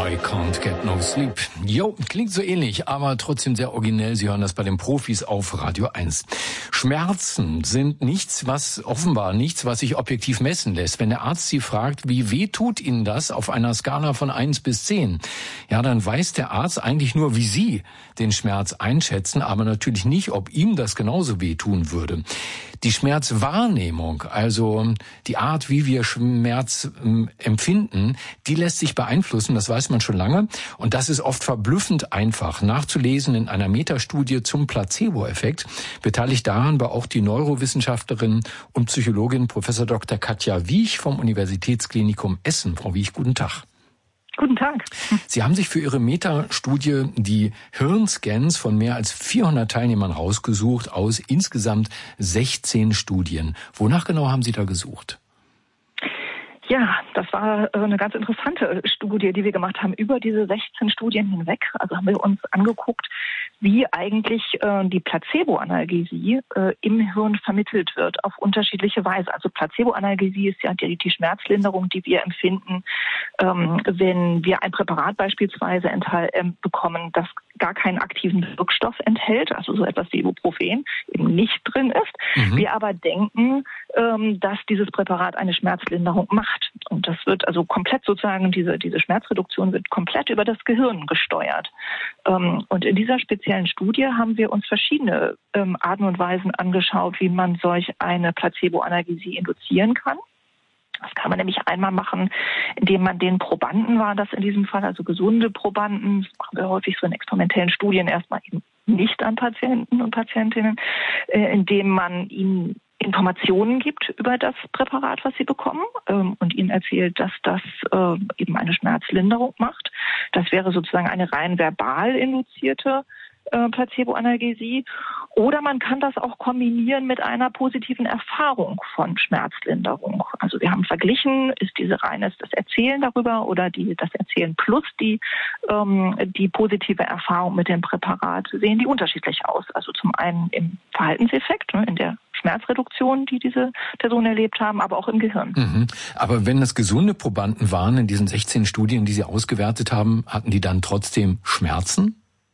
I Can't Get No Sleep. Jo, klingt so ähnlich, aber trotzdem sehr originell. Sie hören das bei den Profis auf Radio 1. Schmerzen sind offenbar nichts, was sich objektiv messen lässt. Wenn der Arzt Sie fragt, wie weh tut Ihnen das auf einer Skala von 1 bis 10, ja, dann weiß der Arzt eigentlich nur, wie Sie den Schmerz einschätzen, aber natürlich nicht, ob ihm das genauso weh tun würde. Die Schmerzwahrnehmung, also die Art, wie wir Schmerz empfinden, die lässt sich beeinflussen, das weiß man schon lange. Und das ist oft verblüffend einfach nachzulesen in einer Metastudie zum Placebo-Effekt. Beteiligt daran war auch die Neurowissenschaftlerin und Psychologin Prof. Dr. Katja Wiech vom Universitätsklinikum Essen. Frau Wiech, guten Tag. Guten Tag. Sie haben sich für Ihre Metastudie die Hirnscans von mehr als 400 Teilnehmern rausgesucht aus insgesamt 16 Studien. Wonach genau haben Sie da gesucht? Ja, das war eine ganz interessante Studie, die wir gemacht haben über diese 16 Studien hinweg. Also haben wir uns angeguckt, wie eigentlich die Placebo-Analgesie im Hirn vermittelt wird auf unterschiedliche Weise. Also Placebo-Analgesie ist ja die Schmerzlinderung, die wir empfinden, wenn wir ein Präparat beispielsweise bekommen, das gar keinen aktiven Wirkstoff enthält, also so etwas wie Ibuprofen eben nicht drin ist. Wir aber denken, dass dieses Präparat eine Schmerzlinderung macht. Und das wird also komplett sozusagen, diese Schmerzreduktion wird komplett über das Gehirn gesteuert. Und in dieser speziellen Studie haben wir uns verschiedene Arten und Weisen angeschaut, wie man solch eine Placebo-Analgesie induzieren kann. Das kann man nämlich einmal machen, indem man den Probanden, war das in diesem Fall, also gesunde Probanden, das machen wir häufig so in experimentellen Studien erstmal eben nicht an Patienten und Patientinnen, indem man ihnen Informationen gibt über das Präparat, was sie bekommen, und ihnen erzählt, dass das eben eine Schmerzlinderung macht. Das wäre sozusagen eine rein verbal induzierte Placebo-Analgesie. Oder man kann das auch kombinieren mit einer positiven Erfahrung von Schmerzlinderung. Also wir haben verglichen, ist diese reines das Erzählen darüber oder das Erzählen plus die positive Erfahrung mit dem Präparat, sehen die unterschiedlich aus. Also zum einen im Verhaltenseffekt, in der Schmerzreduktion, die diese Personen erlebt haben, aber auch im Gehirn. Aber wenn das gesunde Probanden waren in diesen 16 Studien, die Sie ausgewertet haben, hatten die dann trotzdem Schmerzen?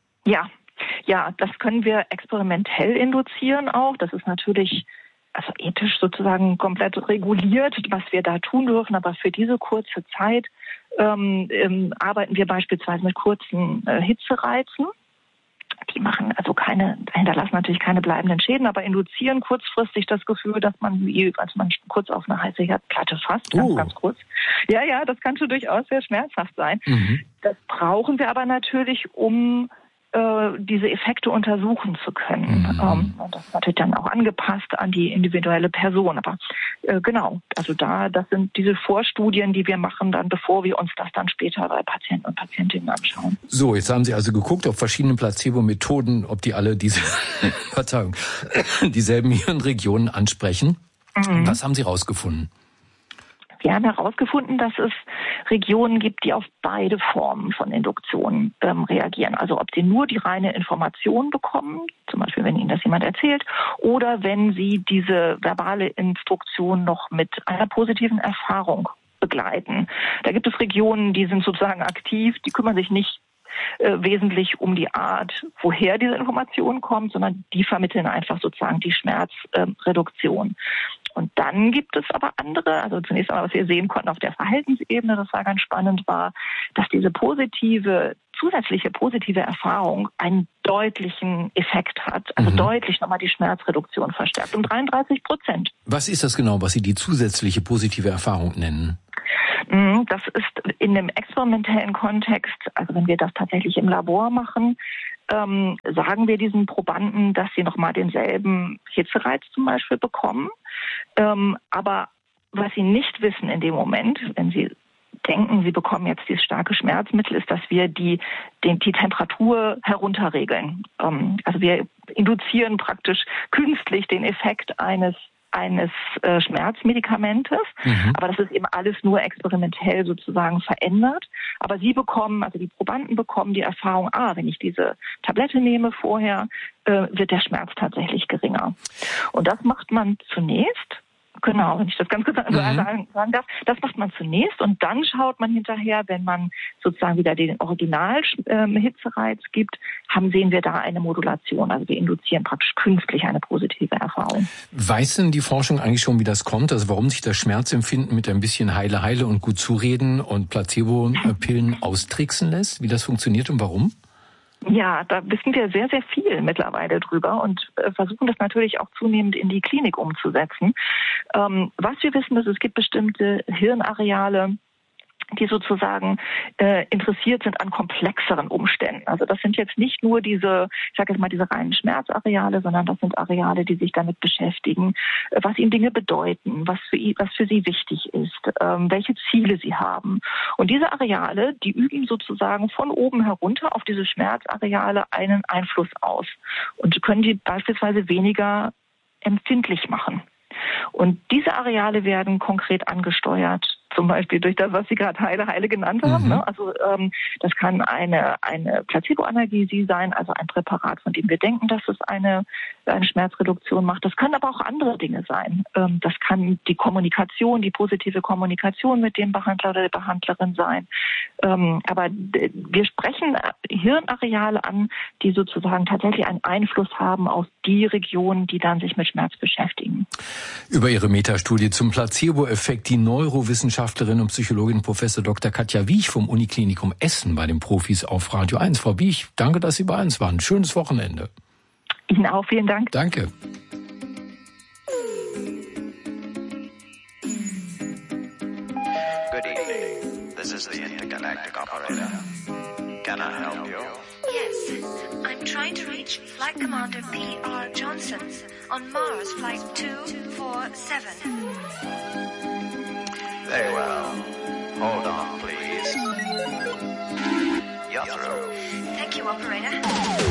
Ja, das können wir experimentell induzieren auch. Das ist natürlich also ethisch sozusagen komplett reguliert, was wir da tun dürfen. Aber für diese kurze Zeit arbeiten wir beispielsweise mit kurzen Hitzereizen. Die hinterlassen natürlich keine bleibenden Schäden, aber induzieren kurzfristig das Gefühl, dass man kurz auf eine heiße Herdplatte fasst, ganz kurz. Ja, das kann schon durchaus sehr schmerzhaft sein. Das brauchen wir aber natürlich, um diese Effekte untersuchen zu können. Und das ist natürlich dann auch angepasst an die individuelle Person. Aber genau, also das sind diese Vorstudien, die wir machen, dann bevor wir uns das dann später bei Patienten und Patientinnen anschauen. So, jetzt haben Sie also geguckt auf verschiedene Placebo-Methoden, ob die alle dieselben Hirnregionen ansprechen. Was haben Sie rausgefunden? Wir haben herausgefunden, dass es Regionen gibt, die auf beide Formen von Induktion reagieren. Also ob sie nur die reine Information bekommen, zum Beispiel wenn Ihnen das jemand erzählt, oder wenn Sie diese verbale Instruktion noch mit einer positiven Erfahrung begleiten. Da gibt es Regionen, die sind sozusagen aktiv, die kümmern sich nicht wesentlich um die Art, woher diese Information kommt, sondern die vermitteln einfach sozusagen die Schmerzreduktion. Und dann gibt es aber andere, also zunächst einmal, was wir sehen konnten auf der Verhaltensebene, das war ganz spannend, war, dass diese zusätzliche positive Erfahrung einen deutlichen Effekt hat, also deutlich nochmal die Schmerzreduktion verstärkt, um 33%. Was ist das genau, was Sie die zusätzliche positive Erfahrung nennen? Das ist in dem experimentellen Kontext, also wenn wir das tatsächlich im Labor machen, sagen wir diesen Probanden, dass sie nochmal denselben Hitzereiz zum Beispiel bekommen. Aber was sie nicht wissen in dem Moment, wenn sie denken, sie bekommen jetzt dieses starke Schmerzmittel, ist, dass wir die Temperatur herunterregeln. Also wir induzieren praktisch künstlich den Effekt eines Schmerzmedikamentes, aber das ist eben alles nur experimentell sozusagen verändert. Aber die Probanden bekommen die Erfahrung, wenn ich diese Tablette nehme vorher, wird der Schmerz tatsächlich geringer. Und das macht man zunächst Genau, wenn ich das ganz kurz sagen darf. Das macht man zunächst und dann schaut man hinterher, wenn man sozusagen wieder den Original-Hitzereiz gibt, sehen wir da eine Modulation. Also wir induzieren praktisch künstlich eine positive Erfahrung. Weiß denn die Forschung eigentlich schon, wie das kommt? Also warum sich das Schmerzempfinden mit ein bisschen Heile und gut zureden und Placebo-Pillen austricksen lässt? Wie das funktioniert und warum? Ja, da wissen wir sehr, sehr viel mittlerweile drüber und versuchen das natürlich auch zunehmend in die Klinik umzusetzen. Was wir wissen, ist, es gibt bestimmte Hirnareale, die sozusagen interessiert sind an komplexeren Umständen. Also das sind jetzt nicht nur diese reinen Schmerzareale, sondern das sind Areale, die sich damit beschäftigen, was ihnen Dinge bedeuten, was für sie wichtig ist, welche Ziele sie haben. Und diese Areale, die üben sozusagen von oben herunter auf diese Schmerzareale einen Einfluss aus und können die beispielsweise weniger empfindlich machen. Und diese Areale werden konkret angesteuert, zum Beispiel durch das, was Sie gerade Heile genannt haben. Ne? Also das kann eine Placebo-Analgesie sein, also ein Präparat, von dem wir denken, dass es eine Schmerzreduktion macht. Das können aber auch andere Dinge sein. Das kann die Kommunikation, die positive Kommunikation mit dem Behandler oder der Behandlerin sein. Aber wir sprechen Hirnareale an, die sozusagen tatsächlich einen Einfluss haben auf die Regionen, die dann sich mit Schmerz beschäftigen. Über Ihre Metastudie zum Placebo-Effekt die Neurowissenschaftlerin und Psychologin Professor Dr. Katja Wiech vom Uniklinikum Essen bei den Profis auf Radio 1. Frau Wiech, danke, dass Sie bei uns waren. Schönes Wochenende. Ihnen auch, vielen Dank. Danke. Good evening. This is the Intergalactic Operator. Can I help you? Yes, I'm trying to reach Flight Commander P.R. Johnson on Mars Flight 247. Very well. Hold on, please. You're through. Thank you, operator.